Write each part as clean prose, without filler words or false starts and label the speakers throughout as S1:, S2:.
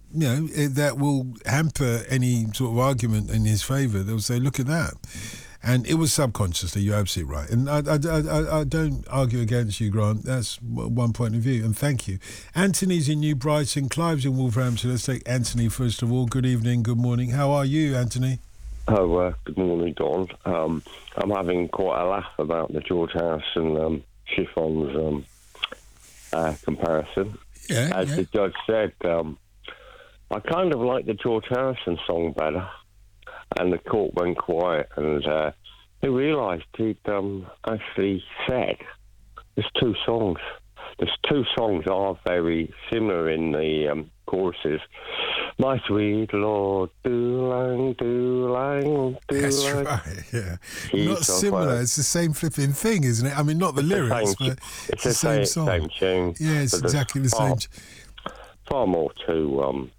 S1: that will hamper any sort of argument in his favour. They'll say, look at that. And it was subconsciously, you're absolutely right. And I don't argue against you, Grant. That's one point of view. And thank you. Anthony's in New Brighton, Clive's in Wolverhampton. Let's take Anthony first of all. Good evening, good morning. How are you, Anthony?
S2: Oh, good morning, Don. I'm having quite a laugh about the George Harrison Chiffons comparison. As the judge said, I kind of like the George Harrison song better. And the court went quiet, and they realised he'd actually said there's two songs. There's two songs are very similar in the choruses. My sweet Lord, do-lang, do-lang, do-lang.
S1: That's right, yeah. Not similar, it's the same flipping thing, isn't it? I mean, not the lyrics, but it's the same song.
S2: Same tune.
S1: Yeah, it's exactly the same.
S2: Far more to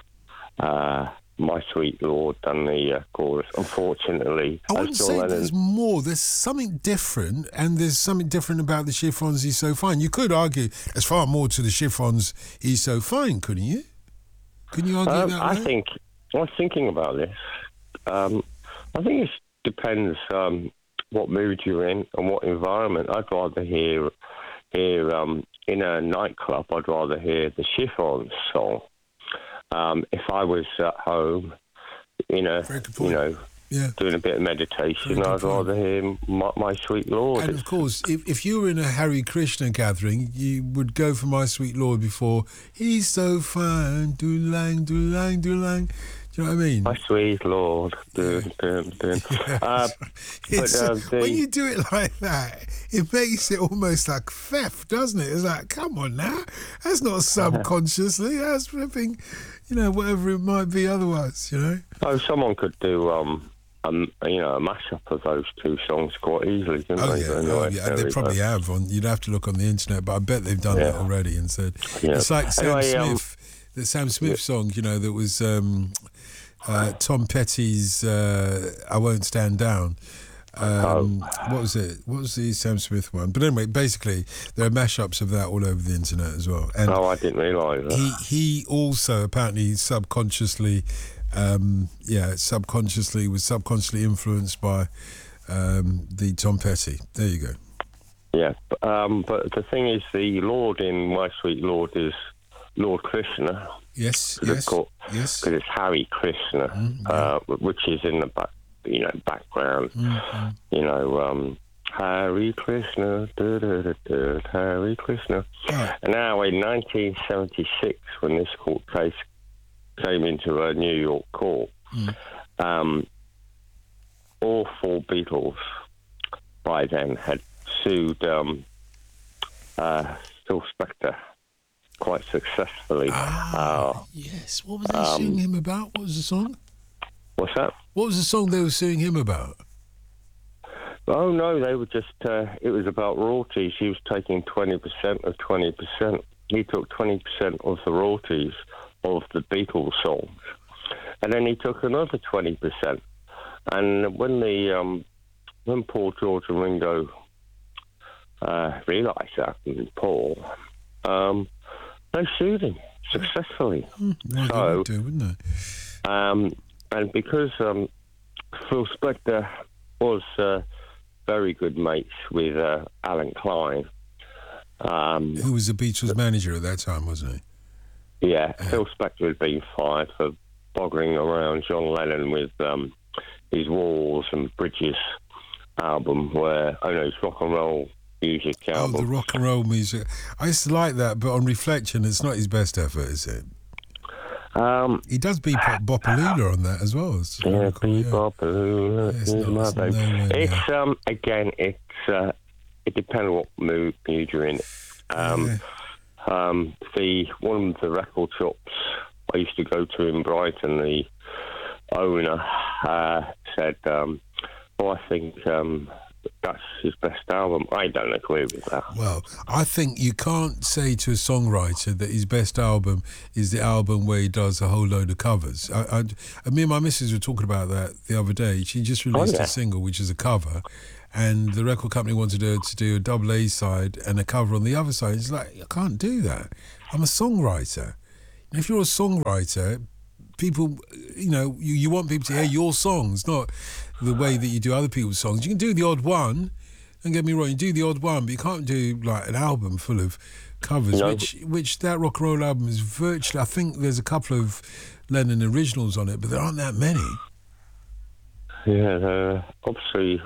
S2: My Sweet Lord than the chorus, unfortunately.
S1: I wouldn't say there's more. There's something different, and there's something different about the Chiffons, He's So Fine. You could argue there's far more to the Chiffons, He's So Fine, couldn't you? Can you argue that way?
S2: I was thinking about this. I think it depends what mood you're in and what environment. I'd rather hear in a nightclub, I'd rather hear the Chiffons song. If I was at home, doing a bit of meditation, I'd rather hear My Sweet Lord.
S1: And of course, if you were in a Hare Krishna gathering, you would go for My Sweet Lord before He's So Fine, do-lang, do-lang, do-lang. Do you know what I mean?
S2: My Sweet Lord. Dun, dun, dun.
S1: When you do it like that, it makes it almost like theft, doesn't it? It's like, come on now. That's not subconsciously. That's flipping, whatever it might be otherwise,
S2: Oh, someone could do a mashup of those two songs quite easily, couldn't they?
S1: Yeah. They probably have. You'd have to look on the internet, but I bet they've done that already and said... Yeah. It's like Sam Smith, the Sam Smith song, that was... Tom Petty's I Won't Stand Down. What was it? What was the Sam Smith one? But anyway, basically, there are mashups of that all over the internet as well. And
S2: I didn't realise that.
S1: He also apparently subconsciously was subconsciously influenced by the Tom Petty. There you go.
S2: Yeah, but the thing is, the Lord in My Sweet Lord is Lord Krishna.
S1: Yes.
S2: Because it's Hare Krishna, which is in the background. Mm-hmm. Hare Krishna, Hare Krishna. Right. And now in 1976, when this court case came into a New York court, all four Beatles by then had sued Phil Spector quite successfully.
S1: Yes. What was they suing him about? What was the song?
S2: What's that?
S1: What was the song they were suing him about?
S2: Oh, no, they were just... it was about royalties. He was taking 20% of 20%. He took 20% of the royalties of the Beatles songs. And then he took another 20%. And when Paul, George and Ringo realised that, and Paul... they sued him successfully.
S1: They would do, wouldn't they?
S2: And because Phil Spector was very good mates with Alan Klein,
S1: who was the Beatles manager at that time, wasn't
S2: he? Yeah, Phil Spector had been fired for boggering around John Lennon with his Walls and Bridges album, his rock and roll music album.
S1: Oh, the rock and roll music. I used to like that, but on reflection, it's not his best effort, is it? He does Bopalula on that as well.
S2: Yeah, Bopalula is my baby. It's again, it depends on what mood you're in. One of the record shops I used to go to in Brighton, the owner said, I think that's his best album. I don't agree with that.
S1: Well, I think you can't say to a songwriter that his best album is the album where he does a whole load of covers. Me and my missus were talking about that the other day. She just released a single, which is a cover, and the record company wanted her to do a double A side and a cover on the other side. It's like, I can't do that. I'm a songwriter. If you're a songwriter, people, you want people to hear your songs, not the way that you do other people's songs. You can do the odd one, don't get me wrong, you do the odd one, but you can't do like an album full of covers,
S2: No.
S1: which that rock and roll album is virtually, I think there's a couple of Lennon originals on it, but there aren't that many.
S2: Yeah, obviously,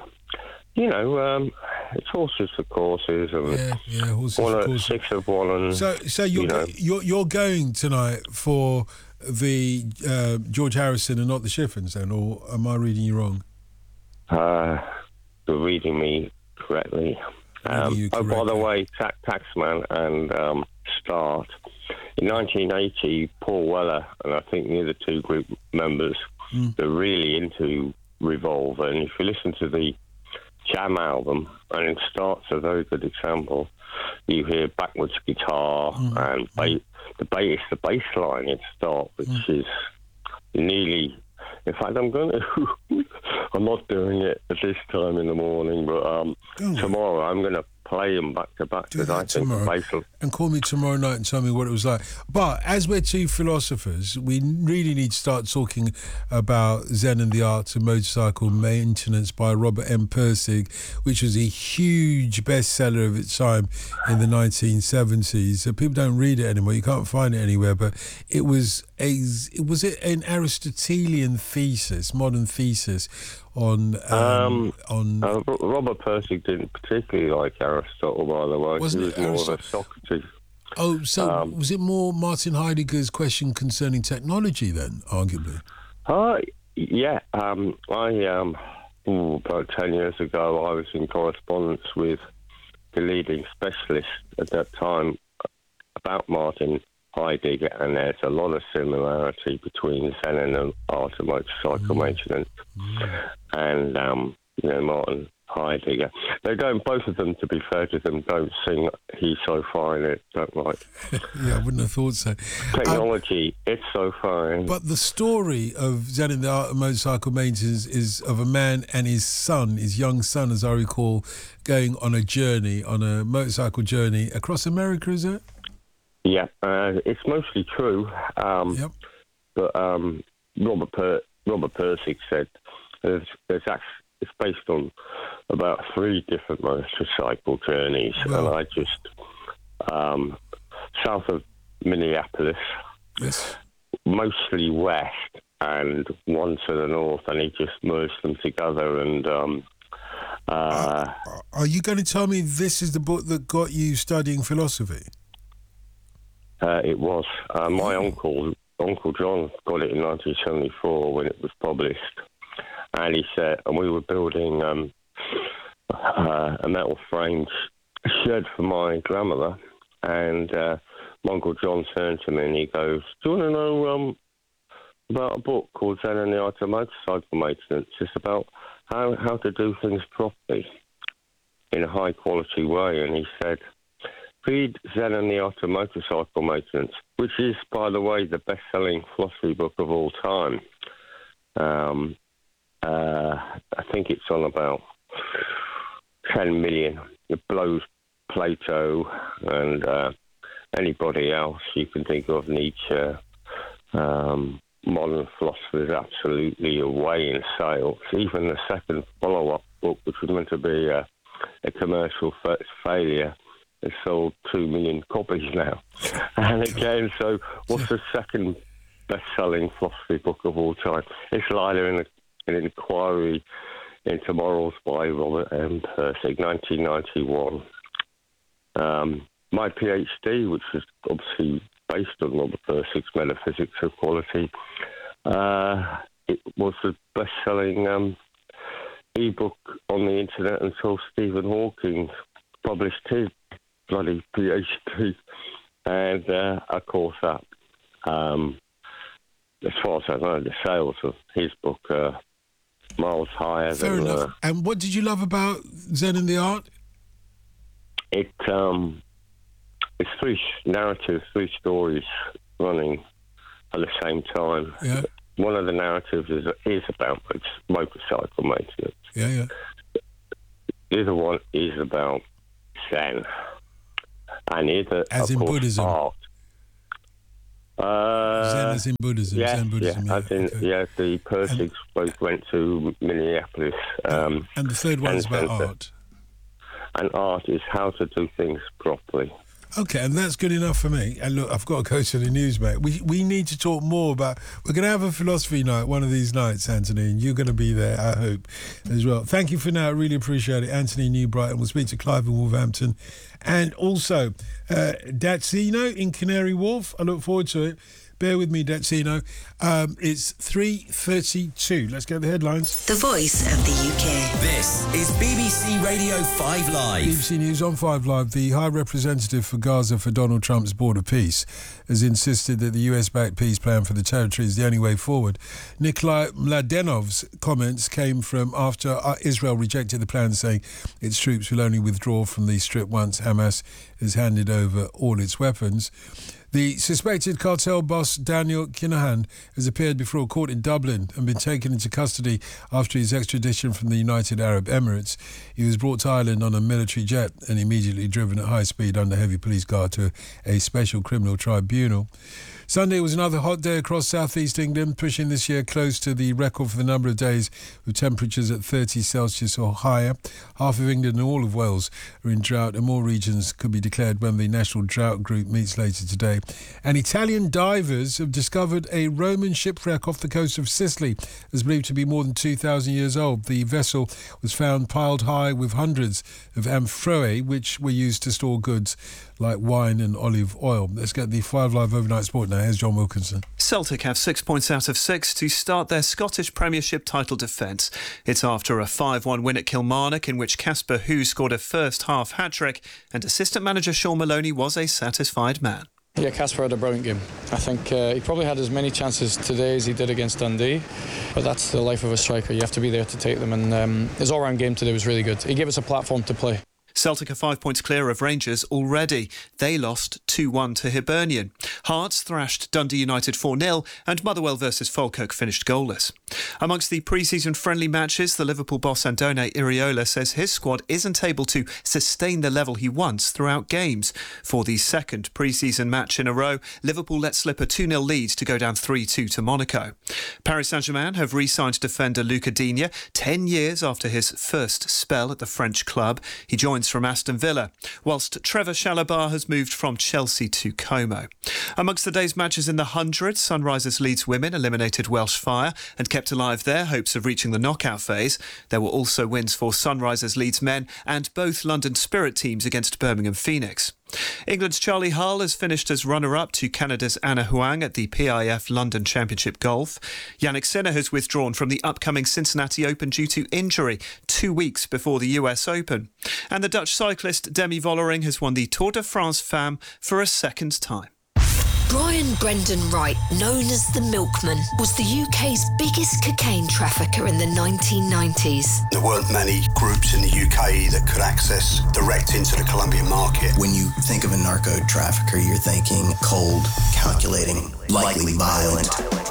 S2: it's horses for courses, and
S1: horses for courses.
S2: 6 of one, and
S1: so you're going tonight for the George Harrison and not the Chiffons, then, or am I reading you wrong?
S2: You're reading me correctly. By the way, Taxman and Start. In 1980, Paul Weller and I think the other 2 group members, they're really into Revolver, and if you listen to the Jam album, and it Start's a very good example, you hear backwards guitar and the bass line at Start, which is nearly. In fact, I'm not doing it at this time in the morning, but tomorrow I'm going to play them back to back because I think the bass will...
S1: And call me tomorrow night and tell me what it was like. But as we're 2 philosophers, we really need to start talking about Zen and the Art of Motorcycle Maintenance by Robert M. Pirsig, which was a huge bestseller of its time in the 1970s. So people don't read it anymore. You can't find it anywhere. But it was an Aristotelian thesis, modern thesis on
S2: Robert Pirsig didn't particularly like Aristotle, by the way.
S1: Wasn't
S2: he was more of a Socrates.
S1: Oh, so was it more Martin Heidegger's question concerning technology then, arguably?
S2: Yeah. About 10 years ago, I was in correspondence with the leading specialist at that time about Martin Heidegger, and there's a lot of similarity between Zen and the Art of Motorcycle Maintenance and Martin Heidegger. They don't, both of them, to be fair to them, don't sing He's So Fine, It's Don't Like.
S1: Yeah, I wouldn't have thought so.
S2: Technology, it's so fine.
S1: But the story of Zen and the Art of Motorcycle Maintenance is of a man and his son, his young son, as I recall, going on a motorcycle journey across America, is it?
S2: Yeah, it's mostly true.
S1: Yep.
S2: But Robert Pirsig said it's based on about 3 different motorcycle journeys, and I just south of Minneapolis,
S1: yes,
S2: mostly west, and one to the north, and he just merged them together. And
S1: are you going to tell me this is the book that got you studying philosophy?
S2: It was. My Uncle John got it in 1974 when it was published. And he said, and we were building a metal framed shed for my grandmother. And my Uncle John turned to me and he goes, "Do you want to know about a book called Zen and the Art of Motorcycle Maintenance? It's about how to do things properly in a high quality way." And he said, "Read Zen and the Art of Motorcycle Maintenance," which is, by the way, the best-selling philosophy book of all time. I think it's on about 10 million. It blows Plato and anybody else you can think of, Nietzsche. Modern philosophy is absolutely away in sales. Even the second follow-up book, which was meant to be a commercial failure, it's sold 2 million copies now. And again, so what's the second best-selling philosophy book of all time? It's Lighter in an Inquiry into Morals by Robert M. Pirsig, 1991. My PhD, which was obviously based on Robert Pirsig's Metaphysics of Quality, it was the best-selling e-book on the internet until Stephen Hawking published his bloody PhD, and of course that, as far as I know, the sales of his book are miles higher.
S1: Fair
S2: than...
S1: enough. And what did you love about Zen and the Art?
S2: It's 3 narratives, 3 stories running at the same time.
S1: Yeah.
S2: One of the narratives is about motorcycle maintenance.
S1: Yeah.
S2: The other one is about Zen. And either,
S1: as
S2: of
S1: in
S2: course,
S1: Buddhism.
S2: art.
S1: Zen as in Buddhism.
S2: Yeah,
S1: Zen Buddhism.
S2: Yeah, the Persics both went to Minneapolis.
S1: And the third one is about art.
S2: And art is how to do things properly.
S1: Okay, and that's good enough for me. And look, I've got to go to the news, mate. We need to talk more about... We're going to have a philosophy night one of these nights, Anthony, and you're going to be there, I hope, as well. Thank you for now. I really appreciate it. Anthony New Brighton. We'll speak to Clive in Wolverhampton. And also, Datsino in Canary Wharf. I look forward to it. Bear with me, Datsino. It's 3:32. Let's get the headlines.
S3: The Voice of the UK.
S4: This is BBC Radio 5 Live.
S1: BBC News on 5 Live. The High Representative for Gaza for Donald Trump's border peace has insisted that the US-backed peace plan for the territory is the only way forward. Nikolai Mladenov's comments came from after Israel rejected the plan, saying its troops will only withdraw from the Strip once Hamas has handed over all its weapons. The suspected cartel boss Daniel Kinahan has appeared before a court in Dublin and been taken into custody after his extradition from the United Arab Emirates. He was brought to Ireland on a military jet and immediately driven at high speed under heavy police guard to a special criminal tribunal. Sunday was another hot day across southeast England, pushing this year close to the record for the number of days with temperatures at 30 Celsius or higher. Half of England and all of Wales are in drought, and more regions could be declared when the National Drought Group meets later today. And Italian divers have discovered a Roman shipwreck off the coast of Sicily that's believed to be more than 2,000 years old. The vessel was found piled high with hundreds of amphorae, which were used to store goods like wine and olive oil. Let's get the 5 Live Overnight Sport now. Here's John Wilkinson.
S5: Celtic have 6 points out of 6 to start their Scottish Premiership title defence. It's after a 5-1 win at Kilmarnock, in which Casper Hu scored a first-half hat-trick, and assistant manager Sean Maloney was a satisfied man.
S6: Yeah, Casper had a brilliant game. I think he probably had as many chances today as he did against Dundee, but that's the life of a striker. You have to be there to take them, and his all-round game today was really good. He gave us a platform to play.
S5: Celtic are 5 points clear of Rangers already. They lost 2-1 to Hibernian. Hearts thrashed Dundee United 4-0 and Motherwell versus Falkirk finished goalless. Amongst the pre-season friendly matches, the Liverpool boss Andone Iraola says his squad isn't able to sustain the level he wants throughout games. For the second pre-season match in a row, Liverpool let slip a 2-0 lead to go down 3-2 to Monaco. Paris Saint-Germain have re-signed defender Luca Digne 10 years after his first spell at the French club. He joins from Aston Villa, whilst Trevor Chalobah has moved from Chelsea to Como. Amongst the day's matches in the 100, Sunrisers Leeds women eliminated Welsh Fire and kept alive their hopes of reaching the knockout phase. There were also wins for Sunrisers Leeds men and both London Spirit teams against Birmingham Phoenix. England's Charlie Hull has finished as runner-up to Canada's Anna Huang at the PIF London Championship Golf. Yannick Sinner has withdrawn from the upcoming Cincinnati Open due to injury 2 weeks before the US Open. And the Dutch cyclist Demi Vollering has won the Tour de France Femmes for a second time.
S3: Brian Brendan Wright, known as the Milkman, was the UK's biggest cocaine trafficker in the 1990s.
S7: There weren't many groups in the UK that could access direct into the Colombian market.
S8: When you think of a narco trafficker, you're thinking cold, calculating, likely violent.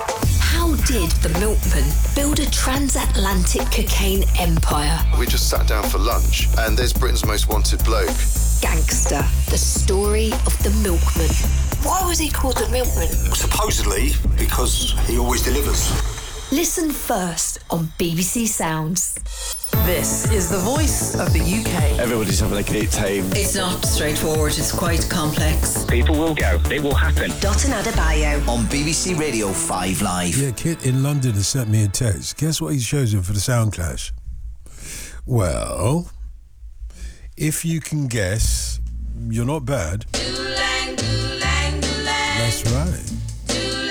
S3: How did the Milkman build a transatlantic cocaine empire?
S9: We just sat down for lunch and there's Britain's most wanted bloke.
S3: Gangster, the story of the Milkman. Why was he called the Milkman?
S7: Supposedly because he always delivers.
S3: Listen first on BBC Sounds.
S10: This is the voice of the UK.
S11: Everybody's having a great time.
S10: It's not straightforward, it's quite complex.
S12: People will go, it will happen.
S3: Dotun Adebayo
S4: on BBC Radio 5 Live.
S1: Yeah, Kit in London has sent me a text. Guess what he's chosen for the sound clash? Well, if you can guess, you're not bad. That's right.